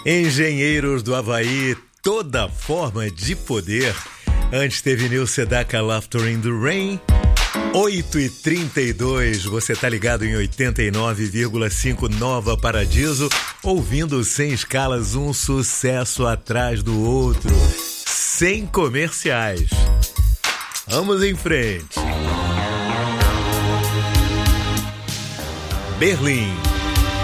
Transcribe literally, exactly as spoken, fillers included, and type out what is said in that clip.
Engenheiros do Havaí, toda forma de poder. Antes teve Neil Sedaka, Laughter in the Rain. oito e trinta e dois, você tá ligado em oitenta e nove vírgula cinco Nova Paradiso, ouvindo Sem Escalas, um sucesso atrás do outro, sem comerciais. Vamos em frente. Berlim.